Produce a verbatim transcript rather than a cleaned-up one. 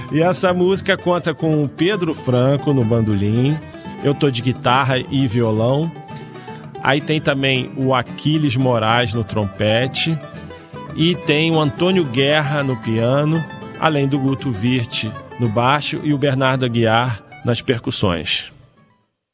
E essa música conta com o Pedro Franco no bandolim, eu tô de guitarra e violão. Aí tem também o Aquiles Moraes no trompete e tem o Antônio Guerra no piano, além do Guto Virte no baixo e o Bernardo Aguiar nas percussões.